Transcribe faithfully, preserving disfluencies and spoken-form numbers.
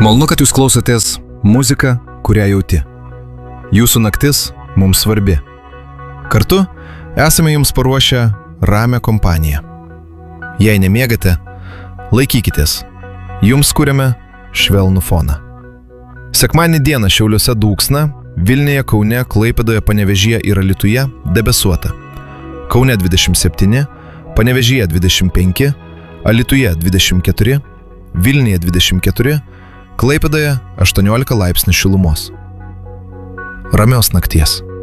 Malonu, kad jūs klausotės muziką, kurią jauti. Jūsų naktis mums svarbi. Kartu esame jums paruošę ramią kompaniją. Jei nemiegate, laikykitės. Jums kuriame švelnų foną. Sekmadienį dieną Šiauliuose dūksna, Vilniuje, Kaune, Klaipėdoje, Panevėžyje ir Alytuje debesuota. Kaune dvidešimt septyni, Panevėžyje dvidešimt penki, Alytuje dvidešimt keturi, Vilniuje dvidešimt keturi, Klaipėdoje aštuoniolika laipsnių šilumos. Ramios nakties.